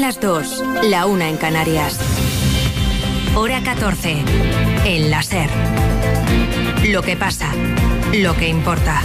las 2, la 1 en Canarias. Hora 14, en la SER. Lo que pasa, lo que importa.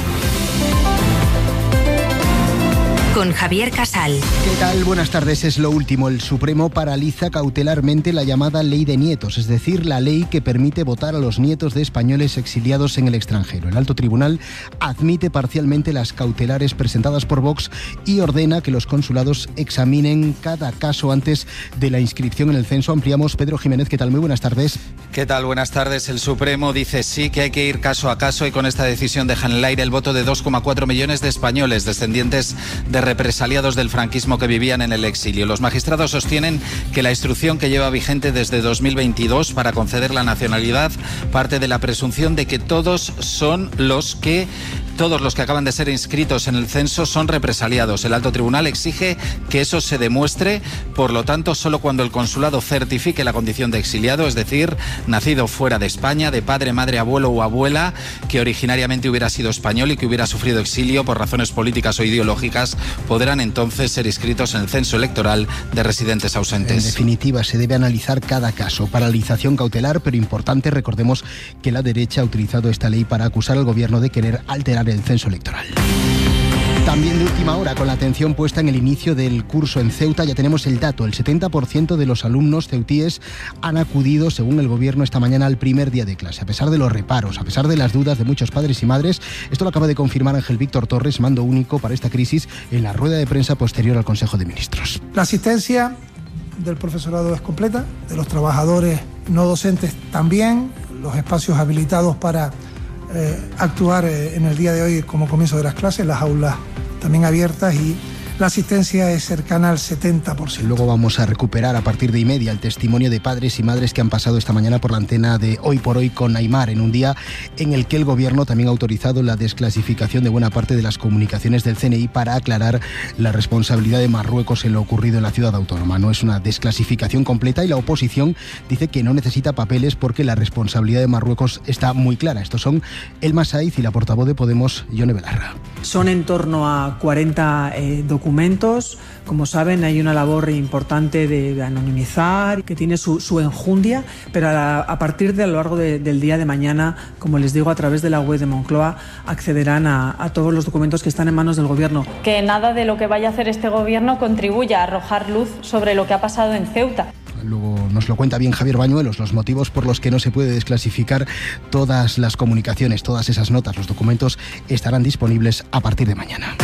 Con Javier Casal. ¿Qué tal? Buenas tardes. Es lo último. El Supremo paraliza cautelarmente la llamada Ley de Nietos, es decir, la ley que permite votar a los nietos de españoles exiliados en el extranjero. El Alto Tribunal admite parcialmente las cautelares presentadas por Vox y ordena que los consulados examinen cada caso antes de la inscripción en el censo. Ampliamos. Pedro Jiménez, ¿qué tal? Muy buenas tardes. ¿Qué tal? Buenas tardes. El Supremo dice sí que hay que ir caso a caso y con esta decisión deja en el aire el voto de 2,4 millones de españoles descendientes de represaliados del franquismo que vivían en el exilio. Los magistrados sostienen que la instrucción que lleva vigente desde 2022 para conceder la nacionalidad parte de la presunción de que todos los que acaban de ser inscritos en el censo son represaliados. El Alto Tribunal exige que eso se demuestre, por lo tanto, solo cuando el consulado certifique la condición de exiliado, es decir, nacido fuera de España, de padre, madre, abuelo o abuela, que originariamente hubiera sido español y que hubiera sufrido exilio por razones políticas o ideológicas, podrán entonces ser inscritos en el censo electoral de residentes ausentes. En definitiva, se debe analizar cada caso. Paralización cautelar, pero importante, recordemos que la derecha ha utilizado esta ley para acusar al gobierno de querer alterar el censo electoral. También de última hora, con la atención puesta en el inicio del curso en Ceuta, ya tenemos el dato. El 70% de los alumnos ceutíes han acudido, según el gobierno, esta mañana al primer día de clase. A pesar de los reparos, a pesar de las dudas de muchos padres y madres, esto lo acaba de confirmar Ángel Víctor Torres, mando único para esta crisis, en la rueda de prensa posterior al Consejo de Ministros. La asistencia del profesorado es completa, de los trabajadores no docentes también, los espacios habilitados para actuar en el día de hoy como comienzo de las clases, las aulas también abiertas y la asistencia es cercana al 70%. Luego vamos a recuperar a partir de 1:30 el testimonio de padres y madres que han pasado esta mañana por la antena de Hoy por Hoy con Aimar, en un día en el que el gobierno también ha autorizado la desclasificación de buena parte de las comunicaciones del CNI para aclarar la responsabilidad de Marruecos en lo ocurrido en la ciudad autónoma. No es una desclasificación completa y la oposición dice que no necesita papeles porque la responsabilidad de Marruecos está muy clara. Estos son Elma Saiz y la portavoz de Podemos, Yone Belarra. Son en torno a 40 documentos. Como saben, hay una labor importante de anonimizar, que tiene su enjundia, pero a partir de a lo largo del día de mañana, como les digo, a través de la web de Moncloa, accederán a todos los documentos que están en manos del Gobierno. Que nada de lo que vaya a hacer este Gobierno contribuya a arrojar luz sobre lo que ha pasado en Ceuta. Luego nos lo cuenta bien Javier Bañuelos, los motivos por los que no se puede desclasificar todas las comunicaciones, todas esas notas, los documentos estarán disponibles a partir de mañana.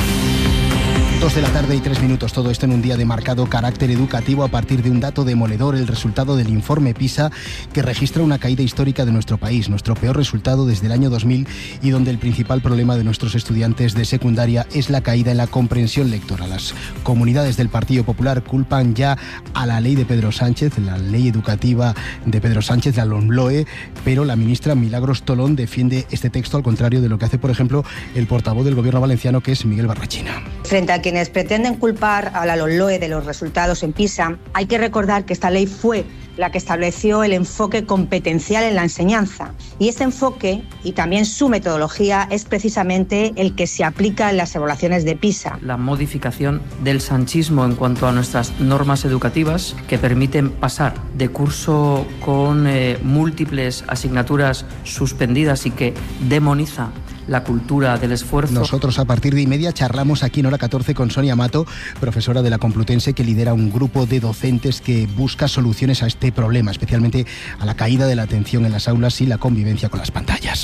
2:03 p.m, todo esto en un día de marcado carácter educativo a partir de un dato demoledor, el resultado del informe PISA, que registra una caída histórica de nuestro país, nuestro peor resultado desde el año 2000 y donde el principal problema de nuestros estudiantes de secundaria es la caída en la comprensión lectora. Las comunidades del Partido Popular culpan ya a la ley de Pedro Sánchez, la ley educativa de Pedro Sánchez, la LOMLOE, pero la ministra Milagros Tolón defiende este texto al contrario de lo que hace, por ejemplo, el portavoz del Gobierno valenciano, que es Miguel Barrachina. Frente a quienes pretenden culpar a la LOMLOE de los resultados en PISA, hay que recordar que esta ley fue la que estableció el enfoque competencial en la enseñanza. Y ese enfoque, y también su metodología, es precisamente el que se aplica en las evaluaciones de PISA. La modificación del sanchismo en cuanto a nuestras normas educativas, que permiten pasar de curso con múltiples asignaturas suspendidas y que demoniza la cultura del esfuerzo. Nosotros a partir de 1:30 charlamos aquí en Hora 14 con Sonia Mato, profesora de la Complutense, que lidera un grupo de docentes que busca soluciones a este problema, especialmente a la caída de la atención en las aulas y la convivencia con las pantallas.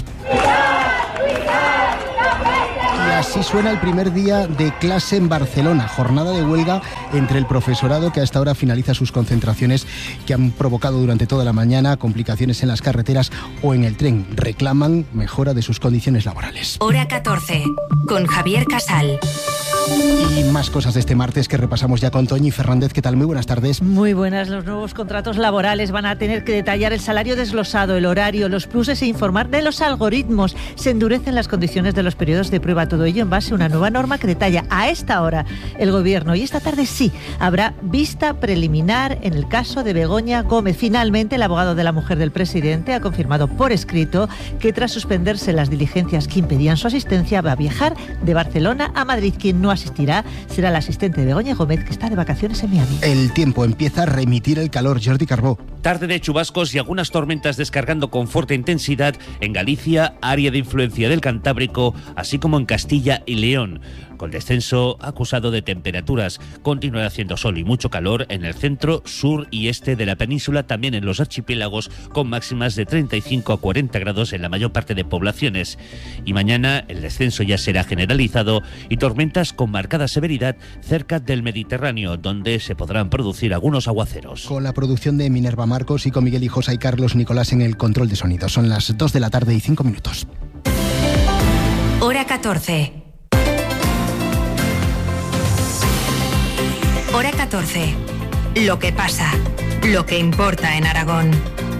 Y así suena el primer día de clase en Barcelona, jornada de huelga entre el profesorado que hasta ahora finaliza sus concentraciones que han provocado durante toda la mañana complicaciones en las carreteras o en el tren. Reclaman mejora de sus condiciones laborales. Hora 14, con Javier Casal. Y más cosas de este martes que repasamos ya con Toñi Fernández. ¿Qué tal? Muy buenas tardes. Muy buenas. Los nuevos contratos laborales van a tener que detallar el salario desglosado, el horario, los pluses e informar de los algoritmos. Se endurecen las condiciones de los periodos de prueba. Todo ello en base a una nueva norma que detalla a esta hora el Gobierno. Y esta tarde Sí, habrá vista preliminar en el caso de Begoña Gómez. Finalmente, el abogado de la mujer del presidente ha confirmado por escrito que tras suspenderse las diligencias que impedían su asistencia, va a viajar de Barcelona a Madrid. Quien no asistirá será la asistente de Begoña Gómez, que está de vacaciones en Miami. El tiempo empieza a remitir el calor. Jordi Carbó. Tarde de chubascos y algunas tormentas descargando con fuerte intensidad en Galicia, área de influencia del Cantábrico, así como en Castilla y León. Con descenso acusado de temperaturas, continuará haciendo sol y mucho calor en el centro, sur y este de la península, también en los archipiélagos, con máximas de 35 a 40 grados en la mayor parte de poblaciones. Y mañana el descenso ya será generalizado y tormentas con marcada severidad cerca del Mediterráneo, donde se podrán producir algunos aguaceros. Con la producción de Minerva Marcos y con Miguel Hijosa y Carlos Nicolás en el control de sonido. Son las 2 de la tarde y 5 minutos. Hora 14. Hora 14. Lo que pasa, lo que importa en Aragón.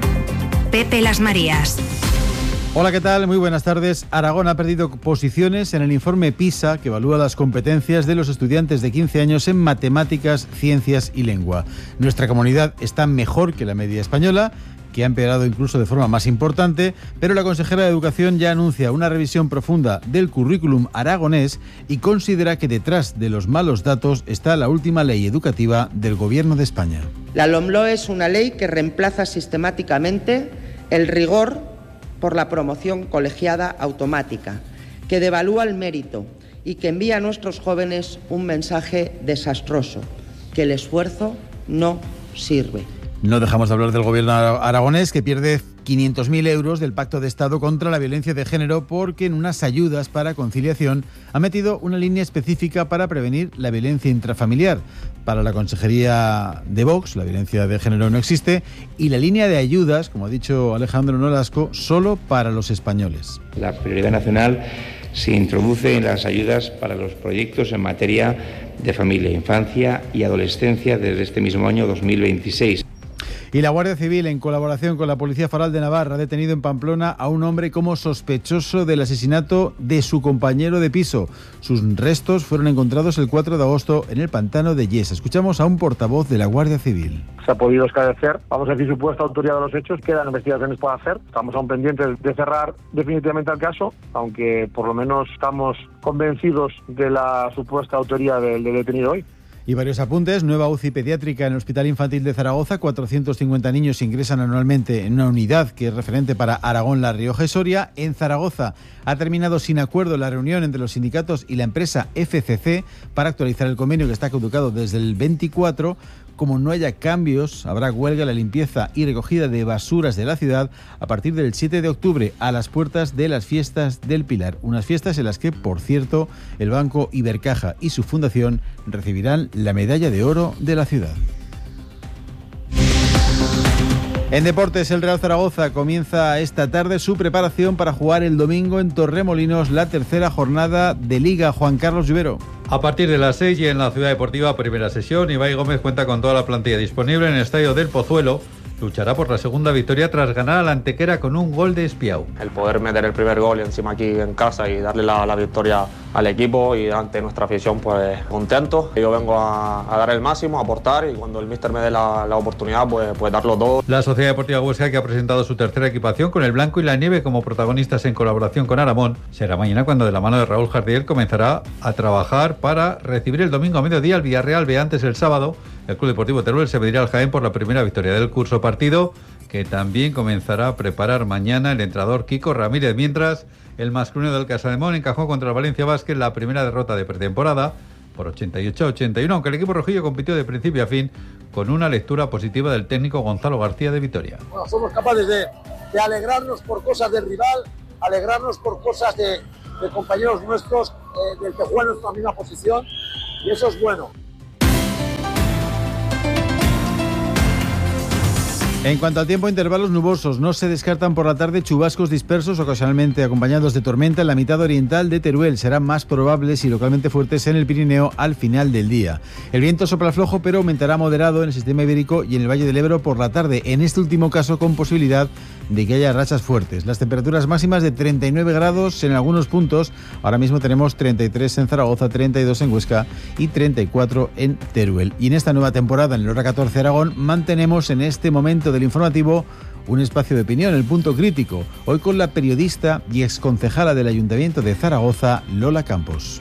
Pepe Las Marías. Hola, ¿qué tal? Muy buenas tardes. Aragón ha perdido posiciones en el informe PISA, que evalúa las competencias de los estudiantes de 15 años en matemáticas, ciencias y lengua. Nuestra comunidad está mejor que la media española, que ha empeorado incluso de forma más importante, pero la consejera de Educación ya anuncia una revisión profunda del currículum aragonés y considera que detrás de los malos datos está la última ley educativa del Gobierno de España. La LOMLOE es una ley que reemplaza sistemáticamente el rigor por la promoción colegiada automática, que devalúa el mérito y que envía a nuestros jóvenes un mensaje desastroso, que el esfuerzo no sirve. No dejamos de hablar del gobierno aragonés, que pierde 500.000 euros del Pacto de Estado contra la violencia de género, porque en unas ayudas para conciliación ha metido una línea específica para prevenir la violencia intrafamiliar. Para la Consejería de Vox, la violencia de género no existe, y la línea de ayudas, como ha dicho Alejandro Nolasco, solo para los españoles. La prioridad nacional se introduce en las ayudas para los proyectos en materia de familia, infancia y adolescencia desde este mismo año 2026. Y la Guardia Civil, en colaboración con la Policía Foral de Navarra, ha detenido en Pamplona a un hombre como sospechoso del asesinato de su compañero de piso. Sus restos fueron encontrados el 4 de agosto en el pantano de Yes. Escuchamos a un portavoz de la Guardia Civil. Se ha podido esclarecer, vamos a decir, supuesta autoría de los hechos, quedan investigaciones por hacer. Estamos aún pendientes de cerrar definitivamente el caso, aunque por lo menos estamos convencidos de la supuesta autoría del detenido hoy. Y varios apuntes. Nueva UCI pediátrica en el Hospital Infantil de Zaragoza. 450 niños ingresan anualmente en una unidad que es referente para Aragón, La Rioja y Soria. En Zaragoza ha terminado sin acuerdo la reunión entre los sindicatos y la empresa FCC para actualizar el convenio que está caducado desde el 24. Como no haya cambios, habrá huelga, la limpieza y recogida de basuras de la ciudad a partir del 7 de octubre a las puertas de las fiestas del Pilar. Unas fiestas en las que, por cierto, el Banco Ibercaja y su fundación recibirán la medalla de oro de la ciudad. En deportes, el Real Zaragoza comienza esta tarde su preparación para jugar el domingo en Torremolinos la tercera jornada de Liga. Juan Carlos Lluvero. A partir de las 6 y en la Ciudad Deportiva, primera sesión. Ibai Gómez cuenta con toda la plantilla disponible en el Estadio del Pozuelo. Luchará por la segunda victoria tras ganar a la Antequera con un gol de Espiau. El poder meter el primer gol encima aquí en casa y darle la victoria al equipo y ante nuestra afición, pues contento. Yo vengo a dar el máximo, a aportar, y cuando el míster me dé la oportunidad, pues darlo todo. La Sociedad Deportiva Huesca, que ha presentado su tercera equipación con el blanco y la nieve como protagonistas en colaboración con Aramón, será mañana cuando de la mano de Raúl Jardiel comenzará a trabajar para recibir el domingo a mediodía al Villarreal B. Antes el sábado, el Club Deportivo Teruel se medirá al Jaén por la primera victoria del curso, partido que también comenzará a preparar mañana el entrenador Kiko Ramírez. Mientras, el masculino del Casademón encajó contra el Valencia Basket la primera derrota de pretemporada por 88-81, aunque el equipo rojillo compitió de principio a fin con una lectura positiva del técnico Gonzalo García de Vitoria. Bueno, somos capaces de alegrarnos por cosas del rival, alegrarnos por cosas de compañeros nuestros del que juegan en nuestra misma posición, y eso es bueno. En cuanto al tiempo, intervalos nubosos. No se descartan por la tarde chubascos dispersos, ocasionalmente acompañados de tormenta en la mitad oriental de Teruel. Serán más probables y localmente fuertes en el Pirineo al final del día. El viento sopla flojo, pero aumentará moderado en el sistema ibérico y en el Valle del Ebro por la tarde. En este último caso, con posibilidad de que haya rachas fuertes. Las temperaturas máximas de 39 grados en algunos puntos. Ahora mismo tenemos 33 en Zaragoza, 32 en Huesca y 34 en Teruel. Y en esta nueva temporada, en el Hora 14 Aragón, mantenemos en este momento del informativo un espacio de opinión, el punto crítico. Hoy con la periodista y exconcejala del Ayuntamiento de Zaragoza, Lola Campos.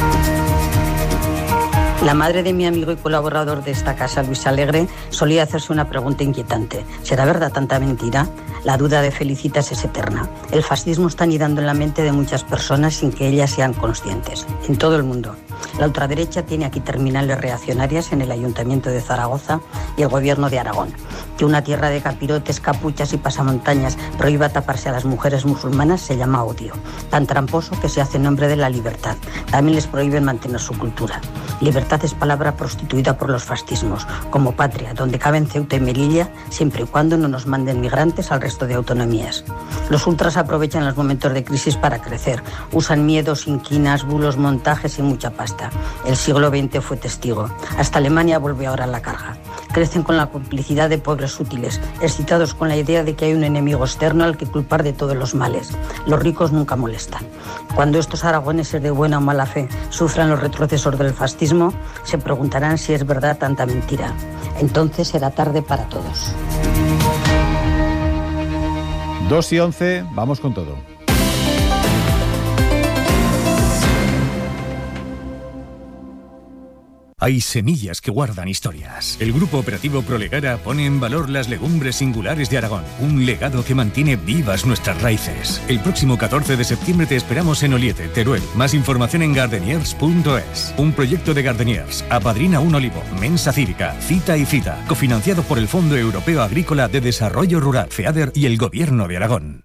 La madre de mi amigo y colaborador de esta casa, Luis Alegre, solía hacerse una pregunta inquietante. ¿Será verdad tanta mentira? La duda de Felicitas es eterna. El fascismo está anidando en la mente de muchas personas sin que ellas sean conscientes. En todo el mundo. La ultraderecha tiene aquí terminales reaccionarias en el Ayuntamiento de Zaragoza y el Gobierno de Aragón. Que una tierra de capirotes, capuchas y pasamontañas prohíba taparse a las mujeres musulmanas se llama odio. Tan tramposo que se hace en nombre de la libertad. También les prohíben mantener su cultura. Libertad es palabra prostituida por los fascismos, como patria, donde caben Ceuta y Melilla, siempre y cuando no nos manden migrantes al resto de autonomías. Los ultras aprovechan los momentos de crisis para crecer. Usan miedos, inquinas, bulos, montajes y mucha pasta. El siglo XX fue testigo. Hasta Alemania vuelve ahora a la carga. Crecen con la complicidad de pueblos útiles, excitados con la idea de que hay un enemigo externo al que culpar de todos los males. Los ricos nunca molestan. Cuando estos aragoneses de buena o mala fe sufran los retrocesos del fascismo, se preguntarán si es verdad tanta mentira. Entonces será tarde para todos. 2:11, vamos con todo. Hay semillas que guardan historias. El Grupo Operativo Prolegara pone en valor las legumbres singulares de Aragón, un legado que mantiene vivas nuestras raíces. El próximo 14 de septiembre te esperamos en Oliete, Teruel. Más información en gardeniers.es. Un proyecto de Gardeniers, Apadrina un olivo, Mensa Cívica, Cita y Cita, cofinanciado por el Fondo Europeo Agrícola de Desarrollo Rural, FEADER y el Gobierno de Aragón.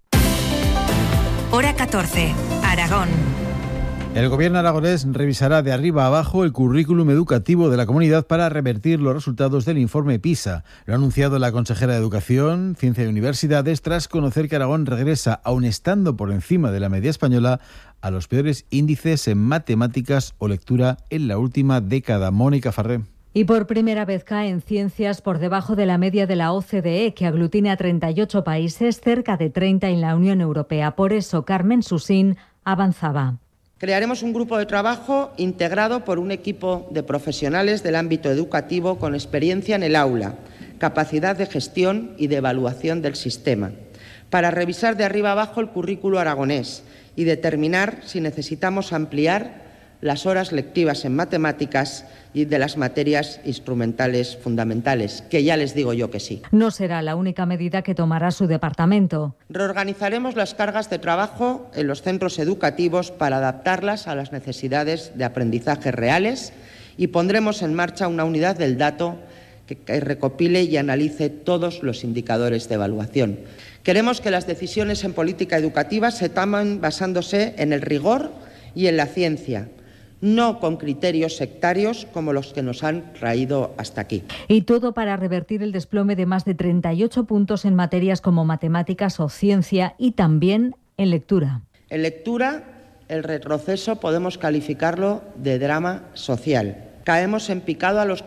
Hora 14, Aragón. El gobierno aragonés revisará de arriba a abajo el currículum educativo de la comunidad para revertir los resultados del informe PISA. Lo ha anunciado la consejera de Educación, Ciencia y Universidades tras conocer que Aragón regresa, aun estando por encima de la media española, a los peores índices en matemáticas o lectura en la última década. Mónica Farré. Y por primera vez cae en ciencias por debajo de la media de la OCDE, que aglutina a 38 países, cerca de 30 en la Unión Europea. Por eso, Carmen Susín avanzaba. Crearemos un grupo de trabajo integrado por un equipo de profesionales del ámbito educativo con experiencia en el aula, capacidad de gestión y de evaluación del sistema, para revisar de arriba abajo el currículo aragonés y determinar si necesitamos ampliar las horas lectivas en matemáticas y de las materias instrumentales fundamentales, que ya les digo yo que sí. No será la única medida que tomará su departamento. Reorganizaremos las cargas de trabajo en los centros educativos para adaptarlas a las necesidades de aprendizaje reales y pondremos en marcha una unidad del dato que recopile y analice todos los indicadores de evaluación. Queremos que las decisiones en política educativa se tomen basándose en el rigor y en la ciencia, no con criterios sectarios como los que nos han traído hasta aquí. Y todo para revertir el desplome de más de 38 puntos en materias como matemáticas o ciencia y también en lectura. En lectura, el retroceso podemos calificarlo de drama social. Caemos en picado a los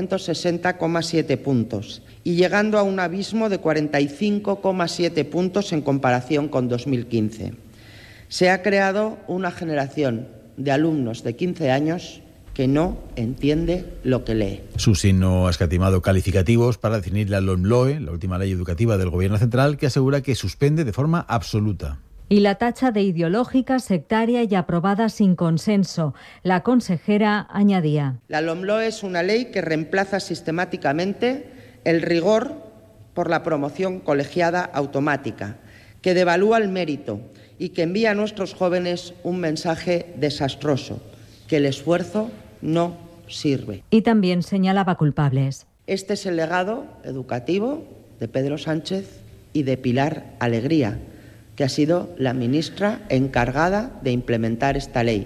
460,7 puntos y llegando a un abismo de 45,7 puntos en comparación con 2015. Se ha creado una generación de alumnos de 15 años que no entiende lo que lee. Susín no ha escatimado calificativos para definir la LOMLOE, la última ley educativa del Gobierno central, que asegura que suspende de forma absoluta. Y la tacha de ideológica, sectaria y aprobada sin consenso. La consejera añadía: La LOMLOE es una ley que reemplaza sistemáticamente el rigor por la promoción colegiada automática, que devalúa el mérito y que envía a nuestros jóvenes un mensaje desastroso, que el esfuerzo no sirve. Y también señalaba culpables. Este es el legado educativo de Pedro Sánchez y de Pilar Alegría, que ha sido la ministra encargada de implementar esta ley.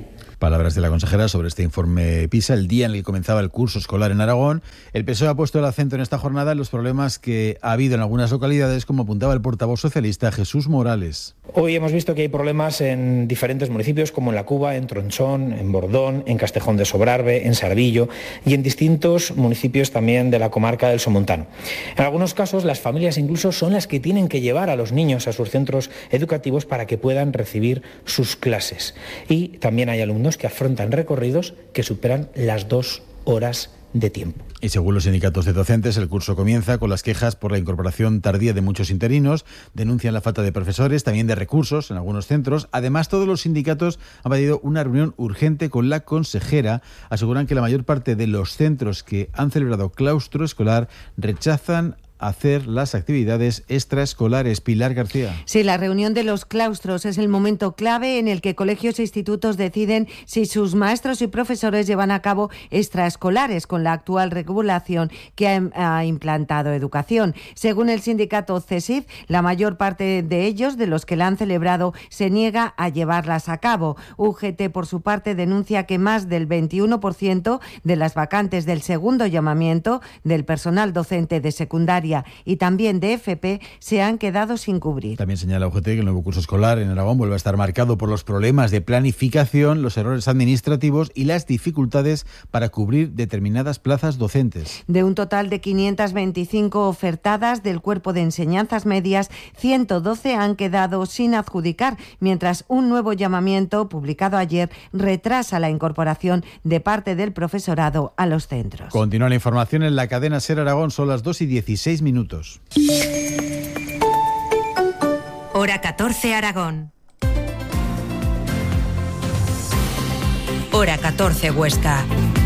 Palabras de la consejera sobre este informe PISA, el día en el que comenzaba el curso escolar en Aragón. El PSOE ha puesto el acento en esta jornada en los problemas que ha habido en algunas localidades, como apuntaba el portavoz socialista Jesús Morales. Hoy hemos visto que hay problemas en diferentes municipios, como en La Cuba, en Tronchón, en Bordón, en Castejón de Sobrarbe, en Sardillo y en distintos municipios también de la comarca del Somontano. En algunos casos, las familias incluso son las que tienen que llevar a los niños a sus centros educativos para que puedan recibir sus clases. Y también hay alumnos que afrontan recorridos que superan las 2 horas de tiempo. Y según los sindicatos de docentes, el curso comienza con las quejas por la incorporación tardía de muchos interinos, denuncian la falta de profesores, también de recursos en algunos centros. Además, todos los sindicatos han pedido una reunión urgente con la consejera. Aseguran que la mayor parte de los centros que han celebrado claustro escolar rechazan hacer las actividades extraescolares. Pilar García. Sí, la reunión de los claustros es el momento clave en el que colegios e institutos deciden si sus maestros y profesores llevan a cabo extraescolares con la actual regulación que ha implantado Educación. Según el sindicato CESIF, la mayor parte de ellos, de los que la han celebrado, se niega a llevarlas a cabo. UGT, por su parte, denuncia que más del 21% de las vacantes del segundo llamamiento del personal docente de secundaria y también de FP se han quedado sin cubrir. También señala UGT que el nuevo curso escolar en Aragón vuelve a estar marcado por los problemas de planificación, los errores administrativos y las dificultades para cubrir determinadas plazas docentes. De un total de 525 ofertadas del cuerpo de enseñanzas medias, 112 han quedado sin adjudicar, mientras un nuevo llamamiento publicado ayer retrasa la incorporación de parte del profesorado a los centros. Continúa la información en la cadena SER Aragón, son las 2:16 minutos. Hora 14 Aragón. Hora 14 Huesca.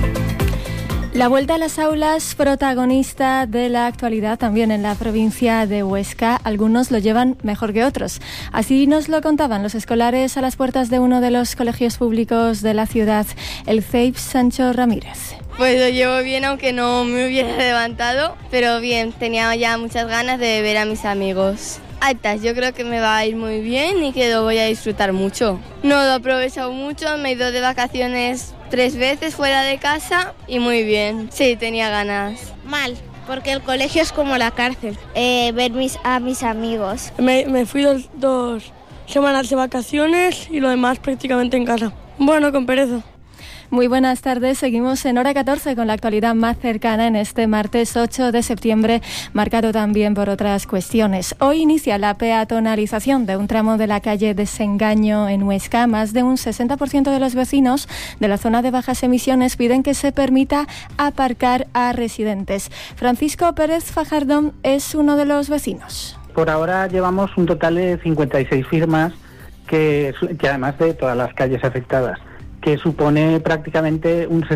La vuelta a las aulas, protagonista de la actualidad también en la provincia de Huesca. Algunos lo llevan mejor que otros. Así nos lo contaban los escolares a las puertas de uno de los colegios públicos de la ciudad, el CEIP Sancho Ramírez. Pues lo llevo bien, aunque no me hubiera levantado, pero bien, tenía ya muchas ganas de ver a mis amigos. Altas, yo creo que me va a ir muy bien y que lo voy a disfrutar mucho. No lo he aprovechado mucho, me he ido de vacaciones 3 veces fuera de casa y muy bien. Sí, tenía ganas. Mal, porque el colegio es como la cárcel. Ver a mis amigos. Me fui 2 semanas de vacaciones y lo demás prácticamente en casa. Bueno, con pereza. Muy buenas tardes, seguimos en Hora 14 con la actualidad más cercana en este martes 8 de septiembre, marcado también por otras cuestiones. Hoy inicia la peatonalización de un tramo de la calle Desengaño en Huesca. Más de un 60% de los vecinos de la zona de bajas emisiones piden que se permita aparcar a residentes. Francisco Pérez Fajardón es uno de los vecinos. Por ahora llevamos un total de 56 firmas, que además de todas las calles afectadas, que supone prácticamente un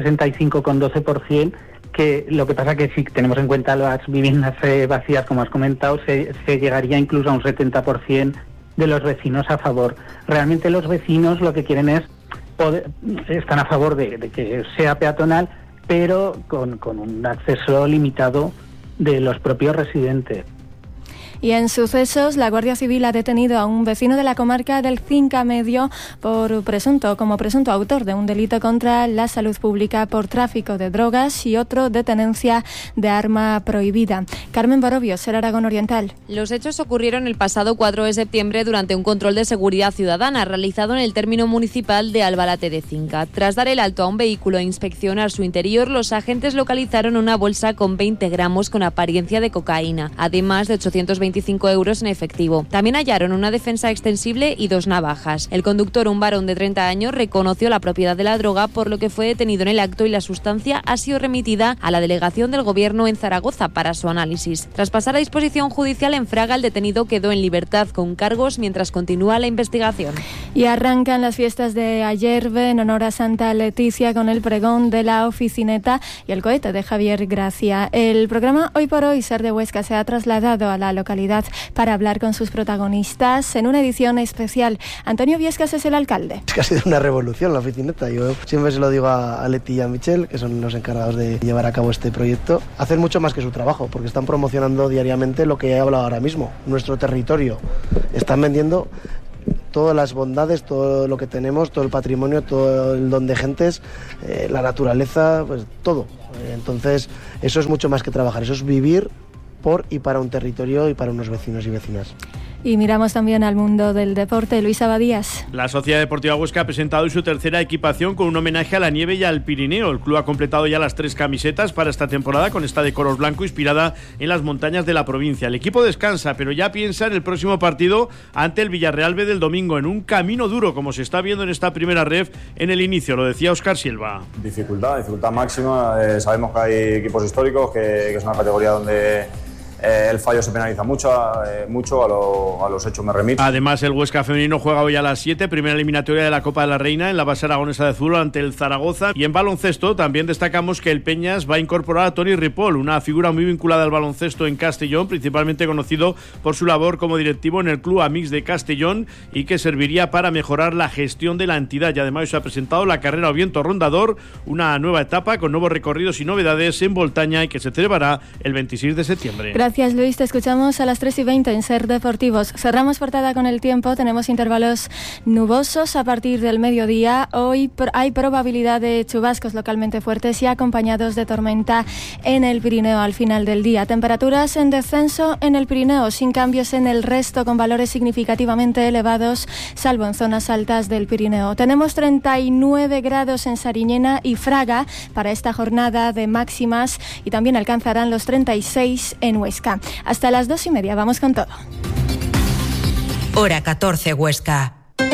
65,12%, que lo que pasa que si tenemos en cuenta las viviendas vacías, como has comentado, se llegaría incluso a un 70% de los vecinos a favor. Realmente los vecinos lo que quieren es están a favor de que sea peatonal, pero con un acceso limitado de los propios residentes. Y en sucesos, la Guardia Civil ha detenido a un vecino de la comarca del Cinca Medio como presunto autor de un delito contra la salud pública por tráfico de drogas y otro de tenencia de arma prohibida. Carmen Barovio, SER Aragón Oriental. Los hechos ocurrieron el pasado 4 de septiembre durante un control de seguridad ciudadana realizado en el término municipal de Albalate de Cinca. Tras dar el alto a un vehículo e inspeccionar su interior, los agentes localizaron una bolsa con 20 gramos con apariencia de cocaína, además de 825 euros en efectivo. También hallaron una defensa extensible y 2 navajas. El conductor, un varón de 30 años, reconoció la propiedad de la droga, por lo que fue detenido en el acto y la sustancia ha sido remitida a la delegación del Gobierno en Zaragoza para su análisis. Tras pasar a disposición judicial en Fraga, el detenido quedó en libertad con cargos mientras continúa la investigación. Y arrancan las fiestas de Ayerbe en honor a Santa Leticia con el pregón de la oficineta y el cohete de Javier Gracia. El programa Hoy por Hoy, SER de Huesca, se ha trasladado a la localidad para hablar con sus protagonistas en una edición especial. Antonio Viescas es el alcalde. Es que ha sido una revolución la oficineta. Yo siempre se lo digo a Leti y a Michel, que son los encargados de llevar a cabo este proyecto. Hacen mucho más que su trabajo, porque están promocionando diariamente lo que he hablado ahora mismo, nuestro territorio. Están vendiendo todas las bondades, todo lo que tenemos, todo el patrimonio, todo el don de gentes, la naturaleza, pues todo. Entonces, eso es mucho más que trabajar, eso es vivir por y para un territorio y para unos vecinos y vecinas. Y miramos también al mundo del deporte. Luis Abadías. La Sociedad Deportiva Huesca ha presentado hoy su tercera equipación con un homenaje a la nieve y al Pirineo. El club ha completado ya las 3 camisetas para esta temporada, con esta de color blanco inspirada en las montañas de la provincia. El equipo descansa, pero ya piensa en el próximo partido ante el Villarreal B del domingo, en un camino duro, como se está viendo en esta primera ref en el inicio. Lo decía Óscar Silva. Dificultad máxima. Sabemos que hay equipos históricos, que es una categoría donde el fallo se penaliza mucho, a los hechos me remito. Además, el Huesca femenino juega hoy a las 7, primera eliminatoria de la Copa de la Reina en la base aragonesa de fútbol ante el Zaragoza. Y en baloncesto también destacamos que el Peñas va a incorporar a Toni Ripoll, una figura muy vinculada al baloncesto en Castellón, principalmente conocido por su labor como directivo en el Club Amics de Castellón, y que serviría para mejorar la gestión de la entidad. Y además se ha presentado la carrera Oviento Rondador, una nueva etapa con nuevos recorridos y novedades en Voltaña, y que se celebrará el 26 de septiembre. Gracias, Luis. Te escuchamos a las 3:20 en Ser Deportivos. Cerramos portada con el tiempo. Tenemos intervalos nubosos a partir del mediodía. Hoy hay probabilidad de chubascos localmente fuertes y acompañados de tormenta en el Pirineo al final del día. Temperaturas en descenso en el Pirineo, sin cambios en el resto, con valores significativamente elevados, salvo en zonas altas del Pirineo. Tenemos 39 grados en Sariñena y Fraga para esta jornada de máximas, y también alcanzarán los 36 en Huesca. Hasta las 2:30, vamos con todo. Hora 14, Huesca.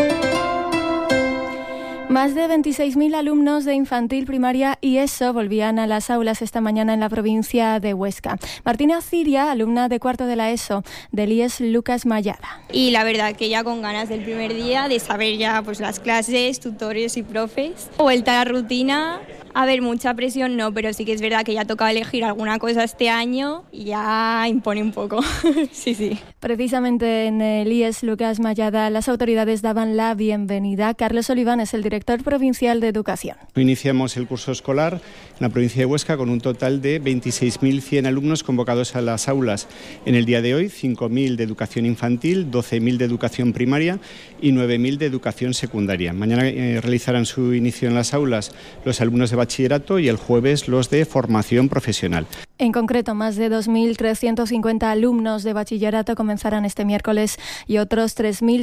Más de 26.000 alumnos de infantil, primaria y ESO volvían a las aulas esta mañana en la provincia de Huesca. Martina Ciria, alumna de cuarto de la ESO, del IES Lucas Mayada. Y la verdad que ya con ganas del primer día, de saber ya pues las clases, tutores y profes. Vuelta a la rutina. A ver, mucha presión no, pero sí que es verdad que ya toca elegir alguna cosa este año y ya impone un poco. Sí. Precisamente en el IES Lucas Mayada las autoridades daban la bienvenida. Carlos Oliván es el director provincial de Educación. Iniciamos el curso escolar en la provincia de Huesca con un total de 26.100 alumnos convocados a las aulas. En el día de hoy, 5.000 de educación infantil, 12.000 de educación primaria y 9.000 de educación secundaria. Mañana realizarán su inicio en las aulas los alumnos de bachillerato y el jueves los de formación profesional. En concreto, más de 2.350 alumnos de bachillerato comenzarán este miércoles y otros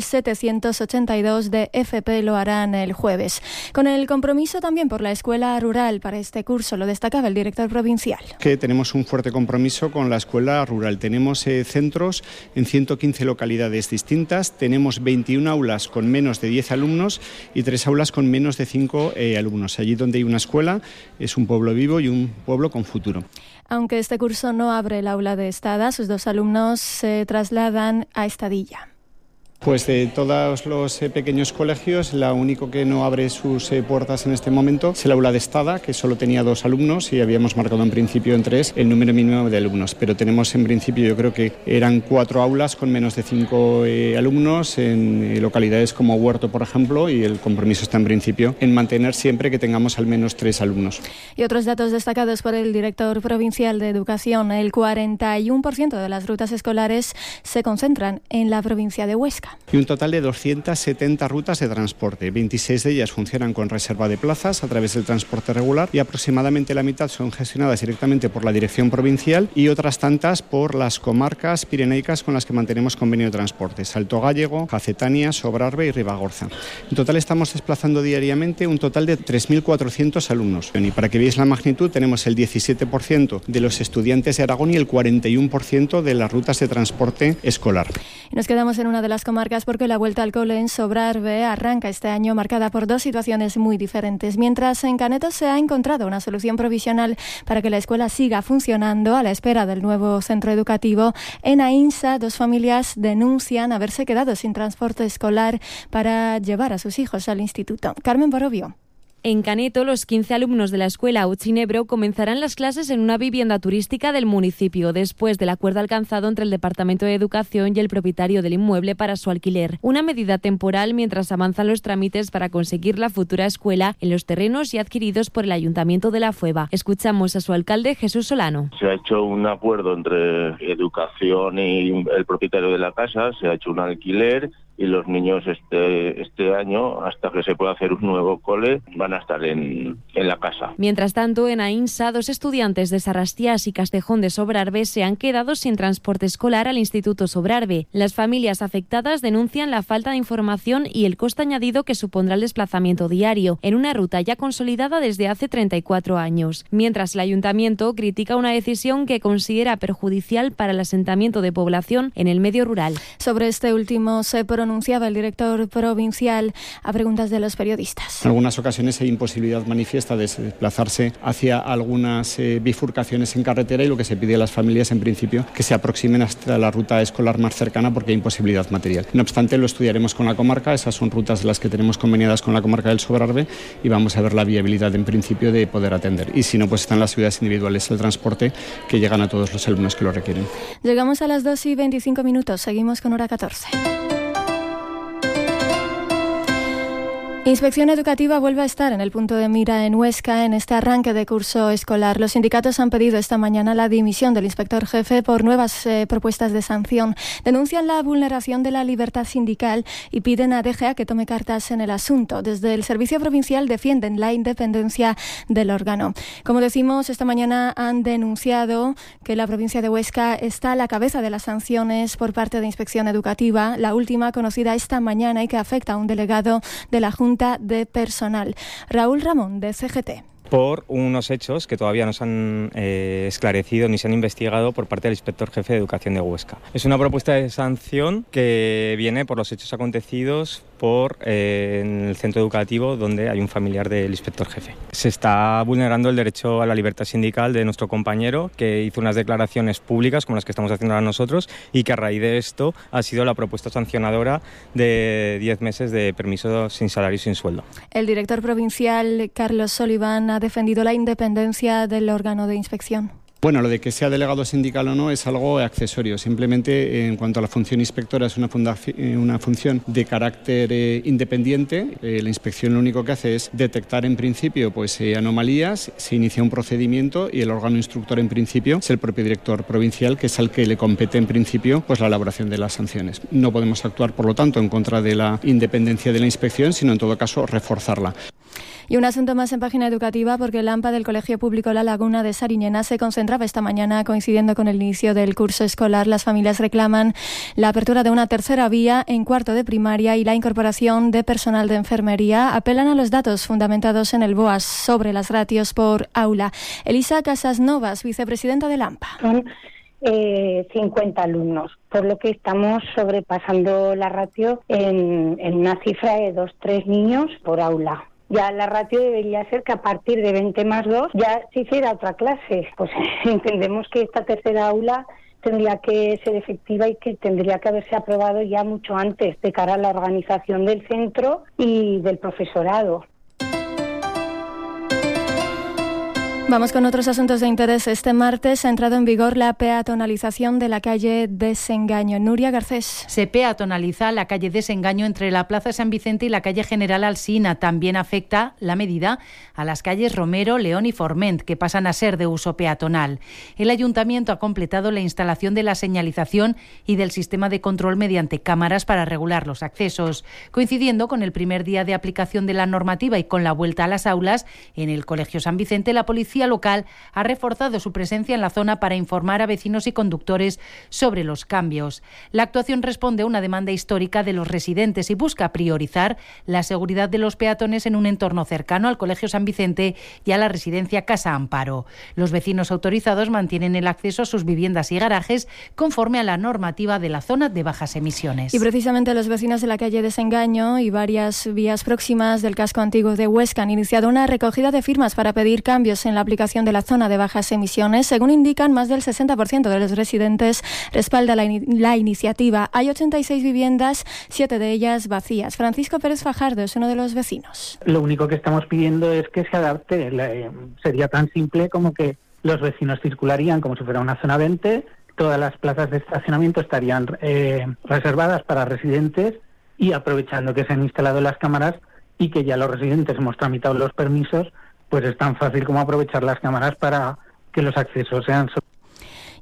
3.782 de FP lo harán el jueves. Con el compromiso también por la escuela rural para este curso, lo destacaba el director provincial. Que tenemos un fuerte compromiso con la escuela rural. Tenemos centros en 115 localidades distintas, tenemos 21 aulas con menos de 10 alumnos y 3 aulas con menos de 5 alumnos. Allí donde hay una escuela es un pueblo vivo y un pueblo con futuro. Aunque este curso no abre el aula de Estada, sus 2 alumnos se trasladan a Estadilla. Pues de todos los pequeños colegios, la único que no abre sus puertas en este momento es el aula de Estada, que solo tenía 2 alumnos y habíamos marcado en principio en 3 el número mínimo de alumnos. Pero tenemos en principio, yo creo que eran 4 aulas con menos de 5 alumnos en localidades como Huerto, por ejemplo, y el compromiso está en principio en mantener siempre que tengamos al menos 3 alumnos. Y otros datos destacados por el director provincial de Educación: el 41% de las rutas escolares se concentran en la provincia de Huesca. Y un total de 270 rutas de transporte. 26 de ellas funcionan con reserva de plazas a través del transporte regular y aproximadamente la mitad son gestionadas directamente por la Dirección Provincial y otras tantas por las comarcas pirenaicas con las que mantenemos convenio de transporte: Salto Gallego, Jacetania, Sobrarbe y Ribagorza. En total estamos desplazando diariamente un total de 3.400 alumnos. Y para que veáis la magnitud, tenemos el 17% de los estudiantes de Aragón y el 41% de las rutas de transporte escolar. Y nos quedamos en una de las comarcas porque la vuelta al cole en Sobrarbe arranca este año marcada por 2 situaciones muy diferentes. Mientras en Caneto se ha encontrado una solución provisional para que la escuela siga funcionando a la espera del nuevo centro educativo, en Ainsa 2 familias denuncian haberse quedado sin transporte escolar para llevar a sus hijos al instituto. Carmen Borobio. En Caneto, los 15 alumnos de la escuela Uchinebro comenzarán las clases en una vivienda turística del municipio, después del acuerdo alcanzado entre el Departamento de Educación y el propietario del inmueble para su alquiler. Una medida temporal mientras avanzan los trámites para conseguir la futura escuela en los terrenos ya adquiridos por el Ayuntamiento de La Fueva. Escuchamos a su alcalde, Jesús Solano. Se ha hecho un acuerdo entre Educación y el propietario de la casa, se ha hecho un alquiler y los niños este año, hasta que se pueda hacer un nuevo cole, van a estar en la casa. Mientras tanto, en Aínsa, 2 estudiantes de Sarrastiás y Castejón de Sobrarbe se han quedado sin transporte escolar al Instituto Sobrarbe. Las familias afectadas denuncian la falta de información y el coste añadido que supondrá el desplazamiento diario, en una ruta ya consolidada desde hace 34 años. Mientras el Ayuntamiento critica una decisión que considera perjudicial para el asentamiento de población en el medio rural. Sobre este último se pronunciaba el director provincial a preguntas de los periodistas. En algunas ocasiones hay imposibilidad manifiesta de desplazarse hacia algunas bifurcaciones en carretera y lo que se pide a las familias en principio que se aproximen hasta la ruta escolar más cercana porque hay imposibilidad material. No obstante, lo estudiaremos con la comarca, esas son rutas de las que tenemos conveniadas con la comarca del Sobrarbe y vamos a ver la viabilidad en principio de poder atender. Y si no, pues están las ciudades individuales el transporte que llegan a todos los alumnos que lo requieren. Llegamos a las 2:25, seguimos con Hora 14. Inspección Educativa vuelve a estar en el punto de mira en Huesca en este arranque de curso escolar. Los sindicatos han pedido esta mañana la dimisión del inspector jefe por nuevas propuestas de sanción. Denuncian la vulneración de la libertad sindical y piden a DGA que tome cartas en el asunto. Desde el Servicio Provincial defienden la independencia del órgano. Como decimos, esta mañana han denunciado que la provincia de Huesca está a la cabeza de las sanciones por parte de Inspección Educativa, la última conocida esta mañana y que afecta a un delegado de la Junta de Personal. Raúl Ramón, de CGT. Por unos hechos que todavía no se han esclarecido ni se han investigado por parte del inspector jefe de Educación de Huesca. Es una propuesta de sanción que viene por los hechos acontecidos en el centro educativo donde hay un familiar del inspector jefe. Se está vulnerando el derecho a la libertad sindical de nuestro compañero, que hizo unas declaraciones públicas como las que estamos haciendo ahora nosotros y que a raíz de esto ha sido la propuesta sancionadora de 10 meses de permiso sin salario y sin sueldo. El director provincial, Carlos Sullivan, ha defendido la independencia del órgano de inspección. Bueno, lo de que sea delegado sindical o no es algo accesorio. Simplemente, en cuanto a la función inspectora, es una función de carácter independiente. La inspección lo único que hace es detectar en principio anomalías, se inicia un procedimiento y el órgano instructor en principio es el propio director provincial, que es al que le compete en principio la elaboración de las sanciones. No podemos actuar, por lo tanto, en contra de la independencia de la inspección, sino en todo caso reforzarla. Y un asunto más en página educativa, porque el AMPA del Colegio Público La Laguna de Sariñena se concentraba esta mañana coincidiendo con el inicio del curso escolar. Las familias reclaman la apertura de una tercera vía en cuarto de primaria y la incorporación de personal de enfermería. Apelan a los datos fundamentados en el BOAS sobre las ratios por aula. Elisa Casasnovas, vicepresidenta del AMPA. Son 50 alumnos, por lo que estamos sobrepasando la ratio en una cifra de 2-3 niños por aula. Ya la ratio debería ser que a partir de 20 más 2 ya se hiciera otra clase. Pues entendemos que esta tercera aula tendría que ser efectiva y que tendría que haberse aprobado ya mucho antes de cara a la organización del centro y del profesorado. Vamos con otros asuntos de interés. Este martes ha entrado en vigor la peatonalización de la calle Desengaño. Nuria Garcés. Se peatonaliza la calle Desengaño entre la Plaza San Vicente y la calle General Alsina. También afecta la medida a las calles Romero, León y Forment, que pasan a ser de uso peatonal. El Ayuntamiento ha completado la instalación de la señalización y del sistema de control mediante cámaras para regular los accesos. Coincidiendo con el primer día de aplicación de la normativa y con la vuelta a las aulas, en el Colegio San Vicente, la policía local ha reforzado su presencia en la zona para informar a vecinos y conductores sobre los cambios. La actuación responde a una demanda histórica de los residentes y busca priorizar la seguridad de los peatones en un entorno cercano al Colegio San Vicente y a la residencia Casa Amparo. Los vecinos autorizados mantienen el acceso a sus viviendas y garajes conforme a la normativa de la zona de bajas emisiones. Y precisamente los vecinos de la calle Desengaño y varias vías próximas del casco antiguo de Huesca han iniciado una recogida de firmas para pedir cambios en la aplicación de la zona de bajas emisiones. Según indican, más del 60% de los residentes respalda la iniciativa. Hay 86 viviendas, 7 de ellas vacías. Francisco Pérez Fajardo es uno de los vecinos. Lo único que estamos pidiendo es que se adapte. Sería tan simple como que los vecinos circularían como si fuera una zona 20, todas las plazas de estacionamiento estarían reservadas para residentes y aprovechando que se han instalado las cámaras y que ya los residentes hemos tramitado los permisos, pues es tan fácil como aprovechar las cámaras para que los accesos sean.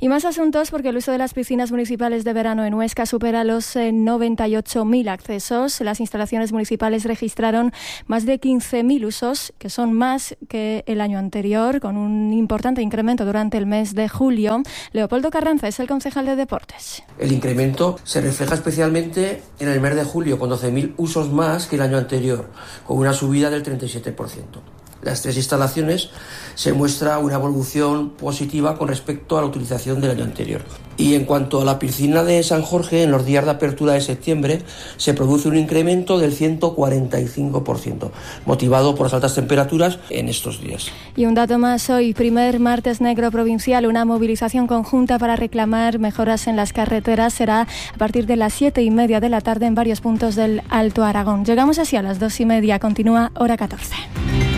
Y más asuntos, porque el uso de las piscinas municipales de verano en Huesca supera los 98.000 accesos. Las instalaciones municipales registraron más de 15.000 usos, que son más que el año anterior, con un importante incremento durante el mes de julio. Leopoldo Carranza es el concejal de Deportes. El incremento se refleja especialmente en el mes de julio, con 12.000 usos más que el año anterior, con una subida del 37%. Las 3 instalaciones se muestra una evolución positiva con respecto a la utilización del año anterior. Y en cuanto a la piscina de San Jorge, en los días de apertura de septiembre se produce un incremento del 145%, motivado por las altas temperaturas en estos días. Y un dato más hoy, primer martes negro provincial, una movilización conjunta para reclamar mejoras en las carreteras será a partir de las 7:30 de la tarde en varios puntos del Alto Aragón. Llegamos así a las 2:30, continúa Hora 14.